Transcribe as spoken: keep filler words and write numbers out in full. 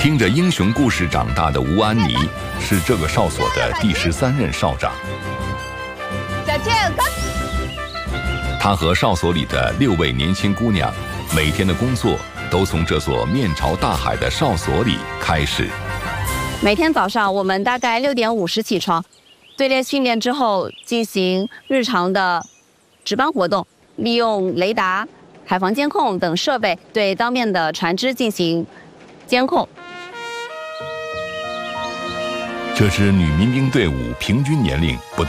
听着英雄故事长大的吴安妮，是这个哨所的第十三任哨长。 小倩，快！ 她和哨所里的六位年轻姑娘，每天的工作都从这所面朝大海的哨所里开始。 每天早上，我们大概六点五十起床，队列训练之后进行日常的值班活动，利用雷达、海防监控等设备对当面的船只进行监控。 这支女民兵队伍平均年龄不